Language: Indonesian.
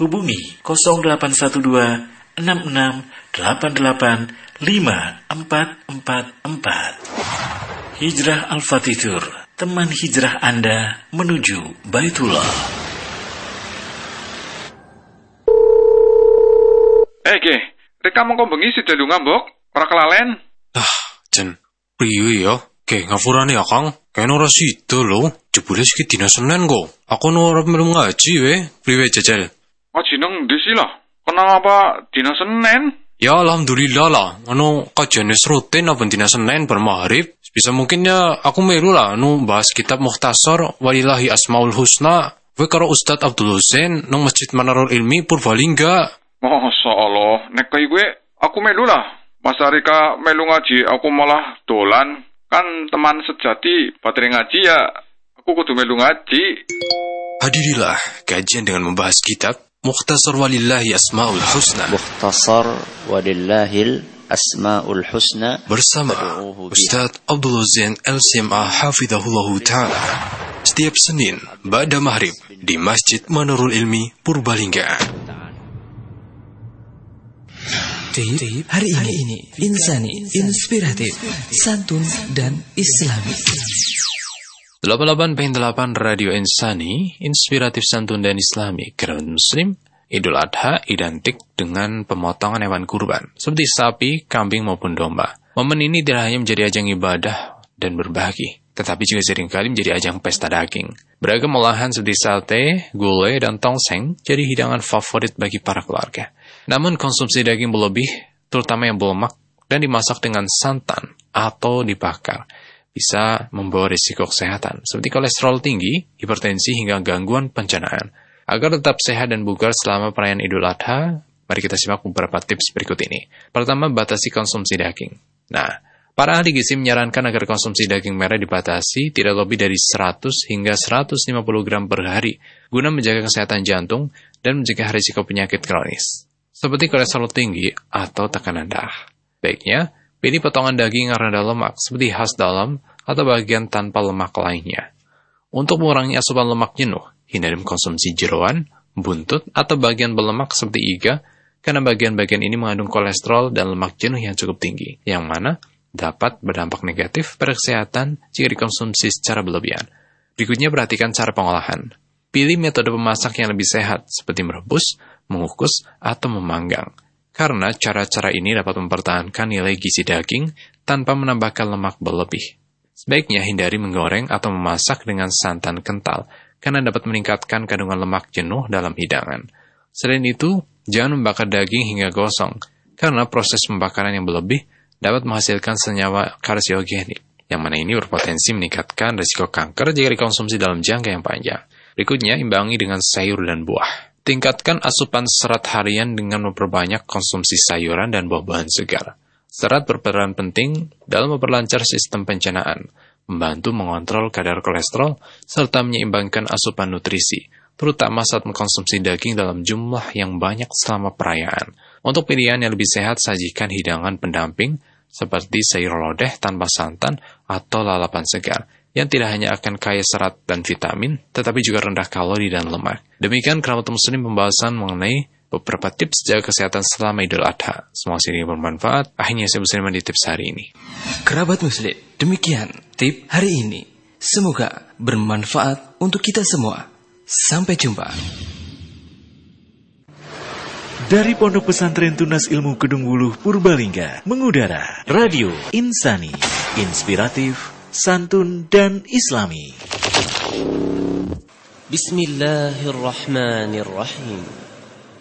hubungi 0812 66 88 5444. Hijrah Al-Fatitur, teman hijrah Anda menuju Baitullah. Reka mongko bengi sida ngambok, ora kelalen. Jen, priwe ya? Ke ngapurane ya, Kang? Kene ora sida lho. Jebule iki dina Senin kok. Aku ora melu ngaji we. Priwe jajal? Ngaji nang ndi sih lah? Kenapa dina Senin? Ya alhamdulillah lah. Kajian rutin apa dina Senin bar maghrib. Bisa mungkin ya aku melu lah bahas kitab Mukhtasar Walillahi Asmaul Husna. We karo Ustadz Abdul Husain nang Masjid Manarul Ilmi Purbalingga. Masya Allah, nek kaya gue aku melu lah. Mas Arika melu ngaji, aku malah dolan. Kan teman sejati, baterai ngaji ya, aku kudu melu ngaji. Hadirilah kajian dengan membahas kitab Mukhtasar Walillahi Asmaul Husna. Mukhtasar Walillahil Asmaul Husna bersama Ustadz Abdul Husain LCMA Hafidhahullahu Ta'ala. Setiap Senin, ba'da maghrib di Masjid Manarul Ilmi Purbalingga. Hari ini insani, inspiratif, santun dan islami. 88.8 Radio Insani, inspiratif, santun dan islami. Kerabat muslim, Idul Adha identik dengan pemotongan hewan kurban, seperti sapi, kambing maupun domba. Momen ini tidak hanya menjadi ajang ibadah dan berbagi, tetapi juga seringkali menjadi ajang pesta daging. Beragam olahan seperti sate, gulai, dan tongseng jadi hidangan favorit bagi para keluarga. Namun konsumsi daging berlebih, terutama yang berlemak dan dimasak dengan santan atau dibakar, bisa membawa risiko kesehatan seperti kolesterol tinggi, hipertensi, hingga gangguan pencernaan. Agar tetap sehat dan bugar selama perayaan Idul Adha, mari kita simak beberapa tips berikut ini. Pertama, batasi konsumsi daging. Nah, para ahli gizi menyarankan agar konsumsi daging merah dibatasi tidak lebih dari 100 hingga 150 gram per hari, guna menjaga kesehatan jantung dan mencegah risiko penyakit kronis, seperti kolesterol tinggi atau tekanan darah. Baiknya, pilih potongan daging yang rendah lemak, seperti khas dalam atau bagian tanpa lemak lainnya. Untuk mengurangi asupan lemak jenuh, hindari mengkonsumsi jeroan, buntut, atau bagian berlemak seperti iga, karena bagian-bagian ini mengandung kolesterol dan lemak jenuh yang cukup tinggi, yang mana dapat berdampak negatif pada kesehatan jika dikonsumsi secara berlebihan. Berikutnya, perhatikan cara pengolahan. Pilih metode memasak yang lebih sehat, seperti merebus, mengukus, atau memanggang. Karena cara-cara ini dapat mempertahankan nilai gizi daging tanpa menambahkan lemak berlebih. Sebaiknya hindari menggoreng atau memasak dengan santan kental, karena dapat meningkatkan kandungan lemak jenuh dalam hidangan. Selain itu, jangan membakar daging hingga gosong, karena proses pembakaran yang berlebih dapat menghasilkan senyawa karsiogenik, yang mana ini berpotensi meningkatkan risiko kanker jika dikonsumsi dalam jangka yang panjang. Berikutnya, imbangi dengan sayur dan buah. Tingkatkan asupan serat harian dengan memperbanyak konsumsi sayuran dan buah-buahan segar. Serat berperan penting dalam memperlancar sistem pencernaan, membantu mengontrol kadar kolesterol, serta menyeimbangkan asupan nutrisi, terutama saat mengkonsumsi daging dalam jumlah yang banyak selama perayaan. Untuk pilihan yang lebih sehat, sajikan hidangan pendamping seperti sayur lodeh tanpa santan atau lalapan segar, yang tidak hanya akan kaya serat dan vitamin, tetapi juga rendah kalori dan lemak. Demikian kerabat muslim pembahasan mengenai beberapa tips jaga kesehatan selama Idul Adha. Semoga ini bermanfaat. Akhirnya saya berserah di tips hari ini. Kerabat muslim, demikian tip hari ini. Semoga bermanfaat untuk kita semua. Sampai jumpa. Dari Pondok Pesantren Tunas Ilmu Kedung Wuluh Purbalingga, mengudara Radio Insani, inspiratif, santun dan islami. Bismillahirrahmanirrahim.